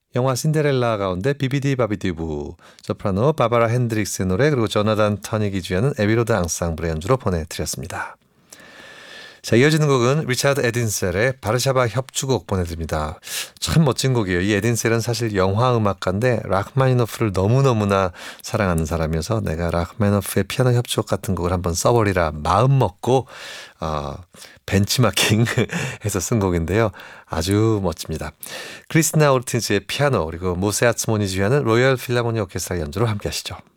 영화 신데렐라 가운데 비비디 바비디부, 소프라노 바바라 핸드릭스의 노래, 그리고 조나단 터닉이 주연은 에비로드 앙상블의 연주로 보내드렸습니다. 자, 이어지는 곡은 리차드 에딘셀의 바르샤바 협주곡 보내드립니다. 참 멋진 곡이에요. 이 에딘셀은 사실 영화 음악가인데 라흐마니노프를 너무너무나 사랑하는 사람이어서 내가 라흐마니노프의 피아노 협주곡 같은 곡을 한번 써버리라 마음 먹고 벤치마킹 해서 쓴 곡인데요. 아주 멋집니다. 크리스티나 오르틴스의 피아노, 그리고 모세 아츠모니 주연은 로열 필라모니 오케스트라 연주로 함께 하시죠.